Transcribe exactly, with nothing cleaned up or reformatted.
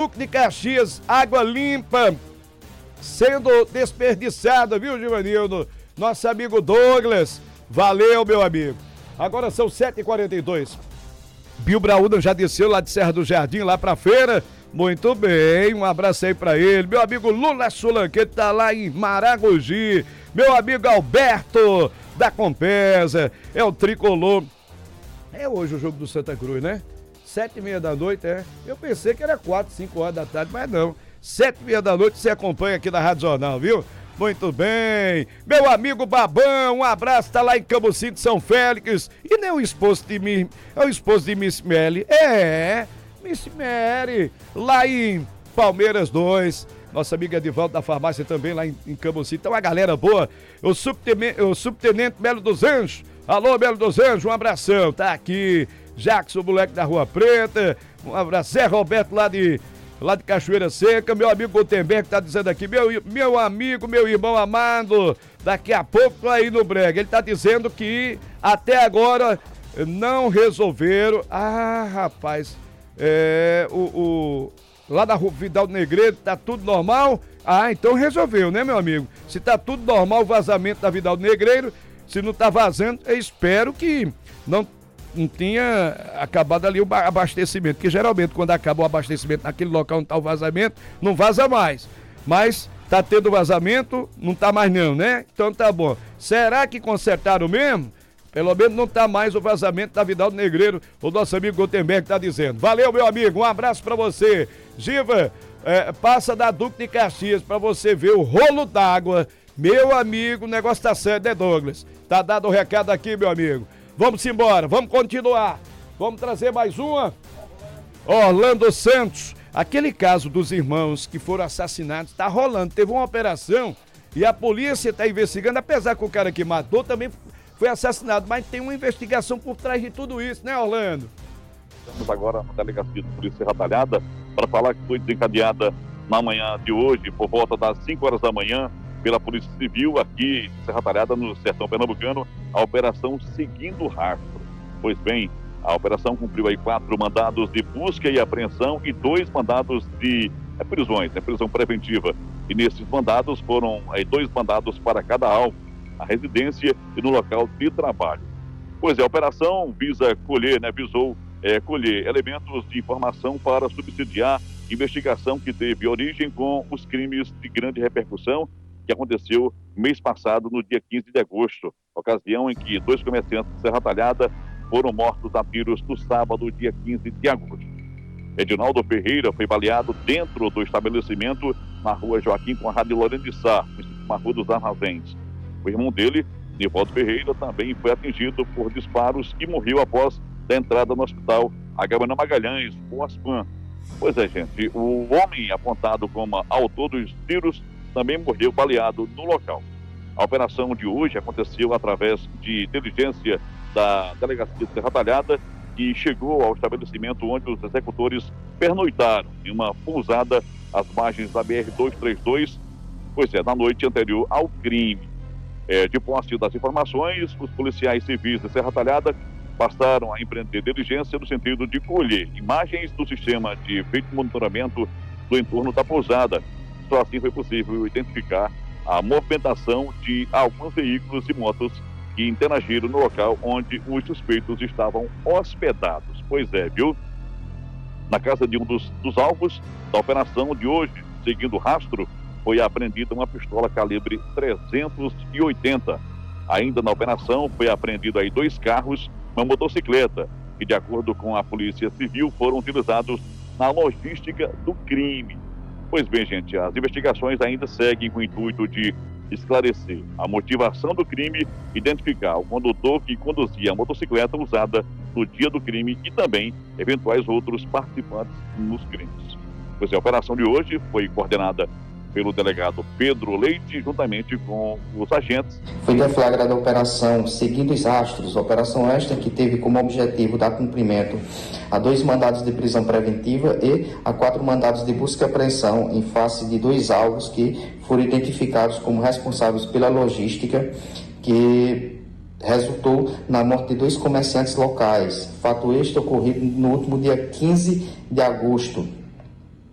Duque de Caxias, água limpa sendo desperdiçada, viu, Givanildo? Nosso amigo Douglas, valeu, meu amigo. Agora são sete e quarenta e dois. Bill Braúna já desceu lá de Serra do Jardim, lá pra feira. Muito bem, um abraço aí pra ele. Meu amigo Lula Sulanquete tá lá em Maragogi. Meu amigo Alberto da Compesa, é o tricolor. É hoje o jogo do Santa Cruz, né? Sete e meia da noite, é. Eu pensei que era quatro, cinco horas da tarde, mas não. Sete e meia da noite você acompanha aqui na Rádio Jornal, viu? Muito bem. Meu amigo Babão, um abraço, tá lá em Cambuci de São Félix. E nem o esposo de mim, é o esposo de Miss Mary. É, Miss Mary, lá em Palmeiras dois. Nossa amiga Edivaldo da farmácia também lá em, em Cambuci. Então a galera boa. O subtenente, o subtenente Melo dos Anjos. Alô, Melo dos Anjos, um abração. Tá aqui. Jackson, o moleque da Rua Preta. Um abraço. Zé Roberto lá de, lá de Cachoeira Seca. Meu amigo Gutenberg tá dizendo aqui. Meu, meu amigo, meu irmão amado. Daqui a pouco tô aí no Brega. Ele tá dizendo que até agora não resolveram. Ah, rapaz. É. O. o Lá da Rua Vidal Negreiro, tá tudo normal? Ah, então resolveu, né, meu amigo? Se tá tudo normal o vazamento da Vidal Negreiro, se não tá vazando, eu espero que não, não tenha acabado ali o abastecimento, porque geralmente quando acaba o abastecimento naquele local onde tá o vazamento, não vaza mais. Mas tá tendo vazamento, não tá mais não, né? Então tá bom. Será que consertaram mesmo? Pelo menos não tá mais o vazamento da Vidal Negreiro, o nosso amigo Gutenberg tá dizendo. Valeu, meu amigo, um abraço pra você. Giva, é, passa da Duque de Caxias pra você ver o rolo d'água. Meu amigo, o negócio tá sério, né, Douglas? Tá dado o recado aqui, meu amigo. Vamos embora, vamos continuar. Vamos trazer mais uma. Orlando Santos, aquele caso dos irmãos que foram assassinados, tá rolando. Teve uma operação e a polícia tá investigando, apesar que o cara que matou também foi assassinado, mas tem uma investigação por trás de tudo isso, né, Orlando? Estamos agora na delegacia de polícia Serra Talhada para falar que foi desencadeada na manhã de hoje, por volta das cinco horas da manhã, pela Polícia Civil aqui em Serra Talhada, no sertão pernambucano, a operação Seguindo Rastro. Pois bem, a operação cumpriu aí quatro mandados de busca e apreensão e dois mandados de é, prisões, é, prisão preventiva. E nesses mandados foram aí, dois mandados para cada alvo, a residência e no local de trabalho. Pois é, a operação visa colher, né, visou é, colher elementos de informação para subsidiar investigação que teve origem com os crimes de grande repercussão que aconteceu mês passado, no dia quinze de agosto, ocasião em que dois comerciantes de Serra Talhada foram mortos a tiros no sábado, dia quinze de agosto. Edinaldo Ferreira foi baleado dentro do estabelecimento na rua Joaquim Conrado e Lorena de Sá, na Rua dos Armazéns. O irmão dele, Nivaldo Ferreira, também foi atingido por disparos e morreu após a entrada no hospital Agamenon Magalhães, o Aspan. Pois é, gente, o homem apontado como autor dos tiros também morreu baleado no local. A operação de hoje aconteceu através de diligência da Delegacia de Serra Talhada, que chegou ao estabelecimento onde os executores pernoitaram em uma pousada às margens da B R duzentos e trinta e dois, pois é, na noite anterior ao crime. É, de posse das informações, os policiais civis de Serra Talhada passaram a empreender diligência no sentido de colher imagens do sistema de vídeo monitoramento do entorno da pousada. Só assim foi possível identificar a movimentação de alguns veículos e motos que interagiram no local onde os suspeitos estavam hospedados. Pois é, viu? Na casa de um dos, dos alvos da operação de hoje, seguindo o rastro, foi apreendida uma pistola calibre trezentos e oitenta. Ainda na operação foi apreendido aí dois carros, uma motocicleta, que de acordo com a Polícia Civil foram utilizados na logística do crime. Pois bem, gente, as investigações ainda seguem com o intuito de esclarecer a motivação do crime, identificar o condutor que conduzia a motocicleta usada no dia do crime e também eventuais outros participantes nos crimes. Pois é, a operação de hoje foi coordenada pelo delegado Pedro Leite, juntamente com os agentes. Foi deflagrada a operação Seguindo os Rastros, operação esta que teve como objetivo dar cumprimento a dois mandados de prisão preventiva e a quatro mandados de busca e apreensão em face de dois alvos que foram identificados como responsáveis pela logística que resultou na morte de dois comerciantes locais. Fato este ocorrido no último dia quinze de agosto.